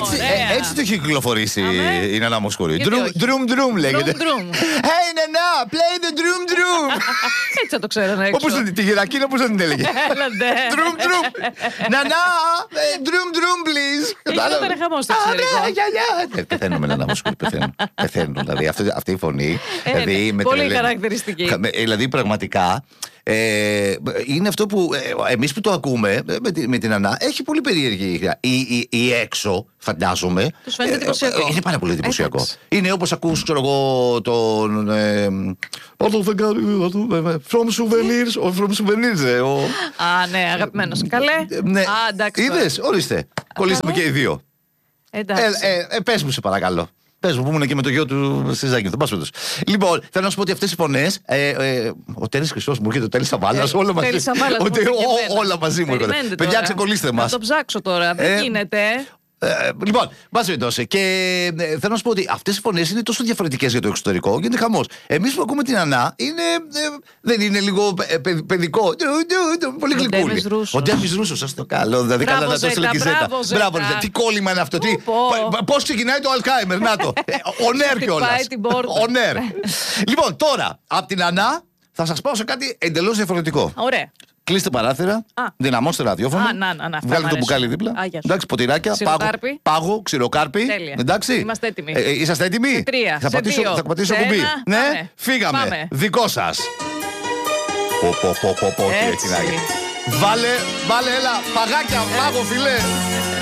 Έτσι το έχει κυκλοφορήσει η Νανά Μοσχορίου. Drum λέγεται. Hey Νανά, play the drum. Έτσι θα το ξέρω να έξω. Όπως τη γυρακίνα, πώς θα την έλεγε. Drum. Νανά, drum please. Ήταν χαμός το εξωτερικό. Πεθαίνουμε με Νανά Μοσχορίου. Πεθαίνουν. Δηλαδή αυτή η φωνή. Πολύ χαρακτηριστική. Δηλαδή πραγματικά. Είναι αυτό που εμείς που το ακούμε με την Νανά έχει πολύ περίεργη η έξω, φαντάζομαι. Τους φαίνεται εντυπωσιακό. Είναι πάρα πολύ εντυπωσιακό. Είναι όπως ακούς, ξέρω εγώ, τον. From souvenirs. Α, ναι, αγαπημένος. Καλέ. Είδες, ορίστε. Κολλήσαμε και οι δύο. Πες μου, σε παρακαλώ. Πες μου, που ήμουν και με το γιο του Σιζάκη. Λοιπόν, θέλω να σου πω ότι αυτές οι φωνές. Ο Τέλης Χρυσός μου έρχεται, ο Τέλης Σαββάλλας, όλα μαζί. Όλα μαζί μου έρχονται. Παιδιά, ξεκολλήστε μας. Θα το ψάξω τώρα. Δεν γίνεται. Λοιπόν, μπας περιπτώσει. Και θέλω να σου πω ότι αυτές οι φωνές είναι τόσο διαφορετικές για το εξωτερικό. Γίνεται χαμός. Εμείς που ακούμε την Νανά δεν είναι λίγο παιδικό. Πολύ γλυκούλη. Ο Ντέμις Ρούσος, σας το καλό. Δηλαδή, καλά να το έστειλε και η Ζέτα. Μπράβο, τι κόλλημα είναι αυτό. Πώς ξεκινάει το Αλκάιμερ, να το. Ονέρ κιόλας. Ονέρ. Λοιπόν, τώρα από την Νανά θα σας πάω σε κάτι εντελώς διαφορετικό. Ωραία. Κλείστε παράθυρα, δυναμώστε ραδιόφωνο. Βγάλετε το μπουκάλι δίπλα. Εντάξει, ποτηράκια, πάγο, ξηροκάρπι. Εντάξει. Είμαστε έτοιμοι. Είσαστε έτοιμοι? Σε 3, θα πατήσω κουμπί. Ναι, φύγαμε. Πάμε. Δικό σας. Πω, τι έτσι να γίνει. Βάλε, έλα, παγάκια, πάγο, φιλέ.